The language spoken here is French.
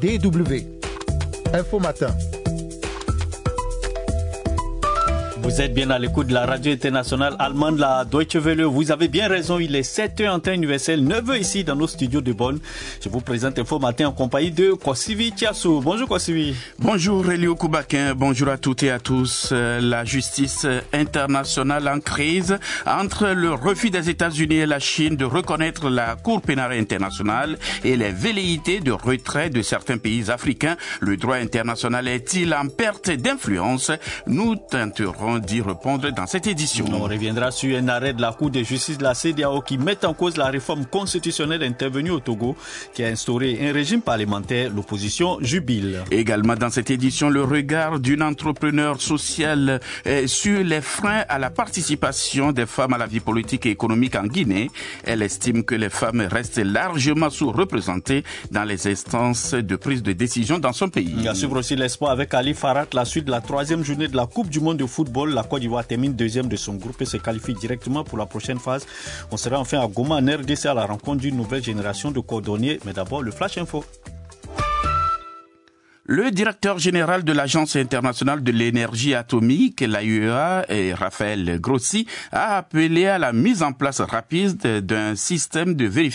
DW. Info Matin. Vous êtes bien à l'écoute de la radio internationale allemande, la Deutsche Welle. Vous avez bien raison, il est 7h en temps universel, 9h ici dans nos studios de Bonn. Je vous présente Info Matin en compagnie de Kosivi Tiassou. Bonjour Kosivi. Bonjour Elio Koubakin, bonjour à toutes et à tous. La justice internationale en crise entre le refus des États-Unis et la Chine de reconnaître la Cour pénale internationale et les velléités de retrait de certains pays africains. Le droit international est-il en perte d'influence? Nous tenterons d'y répondre dans cette édition. On reviendra sur un arrêt de la Cour de justice de la CEDEAO qui met en cause la réforme constitutionnelle intervenue au Togo qui a instauré un régime parlementaire. L'opposition jubile. Également dans cette édition, le regard d'une entrepreneure sociale sur les freins à la participation des femmes à la vie politique et économique en Guinée. Elle estime que les femmes restent largement sous-représentées dans les instances de prise de décision dans son pays. Il y a suivre aussi l'espoir avec Ali Farhat, la suite de la 3e journée de la Coupe du monde de football. La Côte d'Ivoire termine 2e de son groupe et se qualifie directement pour la prochaine phase. On sera enfin à Goma en RDC à la rencontre d'une nouvelle génération de cordonniers. Mais d'abord, le Flash Info. Le directeur général de l'Agence internationale de l'énergie atomique, l'AIEA, Raphaël Grossi, a appelé à la mise en place rapide d'un système de vérification